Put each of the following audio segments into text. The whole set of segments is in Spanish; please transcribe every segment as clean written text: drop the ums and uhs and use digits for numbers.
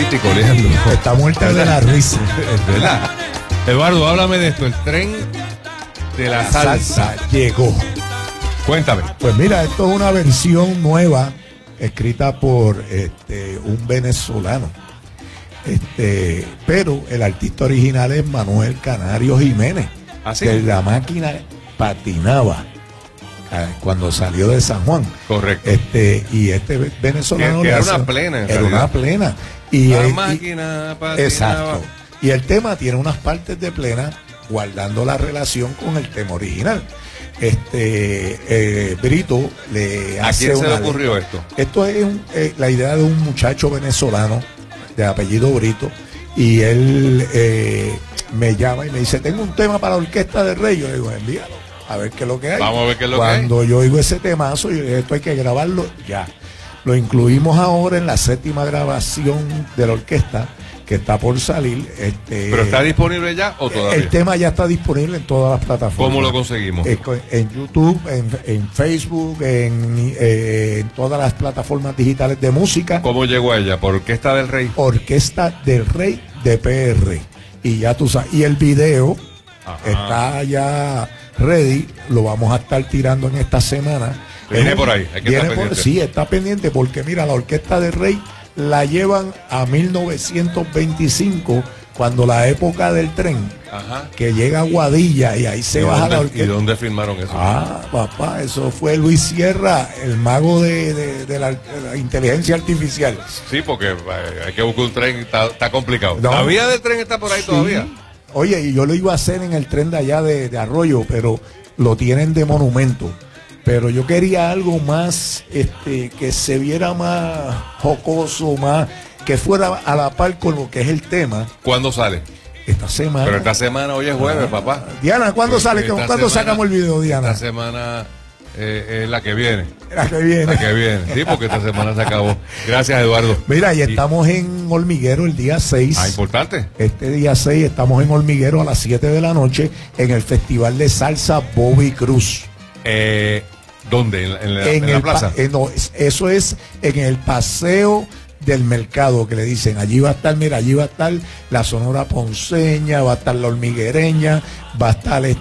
artístico, Leandro. Está muerta de la risa. Es verdad. Eduardo, háblame de esto, el tren de la salsa. Llegó. Cuéntame. Pues mira, esto es una versión nueva escrita por un venezolano. Pero el artista original es Manuel Canario Jiménez. ¿Ah, sí? Que la máquina patinaba cuando salió de San Juan. Correcto. Y venezolano que le era hace- una plena, en era realidad. una plena. Y La él- máquina patinaba. exacto. Y el tema tiene unas partes de plena guardando la relación con el tema original. Brito le ¿A hace quién se le una- ocurrió esto? Esto es la idea de un muchacho venezolano de apellido Brito, y él me llama y me dice: tengo un tema para la Orquesta del Rey. Yo le digo: envíalo, a ver qué es lo que hay. Vamos a ver qué es lo que hay. Cuando yo oigo ese temazo, yo dije: esto hay que grabarlo ya. Lo incluimos ahora en la 7ª grabación de la orquesta, que está por salir. ¿Pero está disponible ya o todavía? El tema ya está disponible en todas las plataformas. ¿Cómo lo conseguimos? En YouTube, en Facebook, en todas las plataformas digitales de música. ¿Cómo llegó a ella? ¿Por Orquesta del Rey? Orquesta del Rey de PR. Y ya tú sabes. Y el video Ajá. está ya ready. Lo vamos a estar tirando en esta semana. Viene por ahí, hay que estar pendiente. Sí, está pendiente, porque mira, la Orquesta del Rey la llevan a 1925, cuando la época del tren, Ajá. que llega a Guadilla y ahí se ¿Y baja la dónde, orquesta. ¿Y dónde firmaron eso? Papá, eso fue Luis Sierra, el mago de la inteligencia artificial. Sí, porque hay que buscar un tren, está complicado. No. ¿La vía del tren está por ahí Sí. todavía? Oye, y yo lo iba a hacer en el tren de allá de Arroyo, pero lo tienen de monumento. Pero yo quería algo más, que se viera más jocoso, más, que fuera a la par con lo que es el tema. ¿Cuándo sale? Esta semana. Pero esta semana, hoy es jueves, papá. Diana, ¿cuándo sale? Esta ¿Cuándo semana- sacamos el video, Diana? Esta semana es la que viene. La que viene. La que viene. Sí, porque esta semana se acabó. Gracias, Eduardo. Mira, y estamos en Hormiguero el día 6. Importante. Este día 6 estamos en Hormiguero a las 7 de la noche en el Festival de Salsa Bobby Cruz. ¿Dónde? ¿En la plaza? No, eso es en el paseo del mercado, que le dicen. Allí va a estar, mira, allí va a estar la Sonora Ponceña, va a estar la Hormiguereña, va a estar el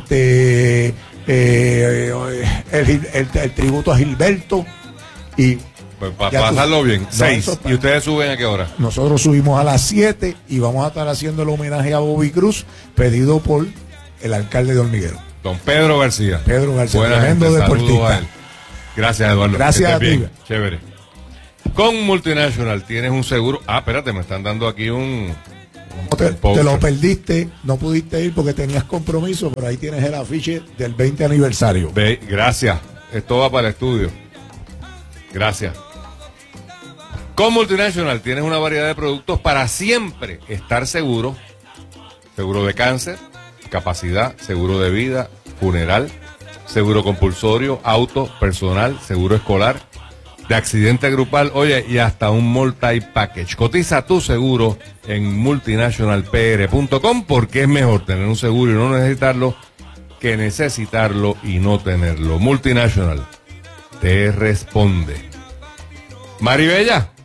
tributo a Gilberto. Y Pues para ya tú- pasarlo bien. No, 6. eso ¿Y ustedes suben a qué hora? nosotros subimos a las 7 y vamos a estar haciendo el homenaje a Bobby Cruz, pedido por el alcalde de Hormiguero. Don Pedro García. Pedro García, Buena tremendo gente, saludos deportista. a él. Gracias, Eduardo. Gracias Que a estés ti. bien. Chévere. Con Multinational tienes un seguro. Espérate, me están dando aquí un Te póster. lo perdiste, no pudiste ir porque tenías compromiso, pero ahí tienes el afiche del 20 aniversario. Gracias. Esto va para el estudio. Gracias. Con Multinational tienes una variedad de productos para siempre estar seguro. Seguro de cáncer, capacidad, seguro de vida, funeral, seguro compulsorio, auto, personal, seguro escolar, de accidente grupal, oye, y hasta un multi-package. Cotiza tu seguro en multinationalpr.com, porque es mejor tener un seguro y no necesitarlo que necesitarlo y no tenerlo. Multinational te responde. Maribella.